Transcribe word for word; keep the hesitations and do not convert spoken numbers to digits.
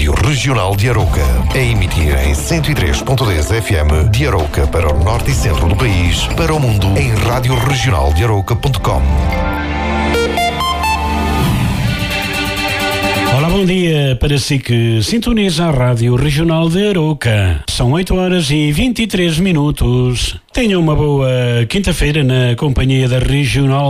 Rádio Regional de Arouca, a emitir em cento e três ponto dez F M de Arouca para o norte e centro do país, para o mundo em rádio regional de arouca ponto com. Olá, bom dia para si que sintoniza a Rádio Regional de Arouca. São oito horas e vinte e três minutos. Tenha uma boa quinta-feira na companhia da Regional